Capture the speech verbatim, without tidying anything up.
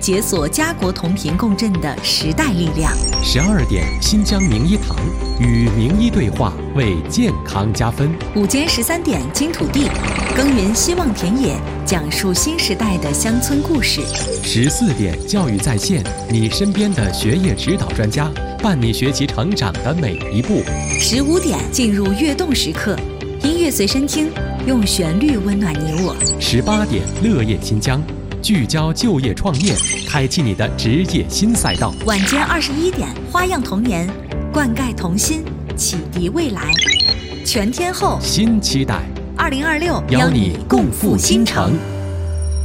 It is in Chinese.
解锁家国同频共振的时代力量。 十二点，新疆名医堂与名医对话，为健康加分。 午间十三点，金土地耕耘希望田野，讲述新时代的乡村故事。 十四点，教育在线，你身边的学业指导专家，伴你学习成长的每一步。 十五点，进入跃动时刻，音乐随身听，用旋律温暖你我。 十八点，乐业新疆，聚焦就业创业，开启你的职业新赛道。 晚间二十一点，花样童年，灌溉童心，启迪未来。全天候新期待， 二零二六邀你共赴新城。